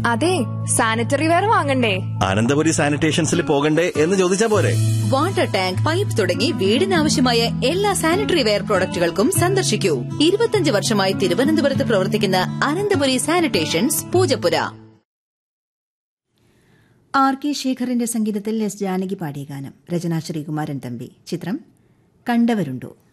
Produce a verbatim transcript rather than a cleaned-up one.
അതെ, sanitary ware വാങ്ങണ്ടേ? അനന്തപുരി സാനിറ്റേഷൻസിൽ പോകണ്ടേ എന്ന് ചോദിച്ചാ പോരെ? വാട്ടർ ടാങ്ക്, പൈപ്പ് തുടങ്ങി വീടിനാവശ്യമായ എല്ലാ സാനിറ്ററി വെയർ പ്രോഡക്റ്റുകൾക്കും സന്ദർശിക്കൂ. ഇരുപത്തിയഞ്ച് വർഷമായി തിരുവനന്തപുരത്ത് പ്രവർത്തിക്കുന്ന Ananthapuri sanitations, Poojappura. R K ശേഖറിന്റെ സംഗീതത്തിൽ എസ് ജാനകി പാടിയ ഗാനം. രചന ശ്രീകുമാരൻ തമ്പി. ചിത്രം കണ്ടവരുണ്ടോ?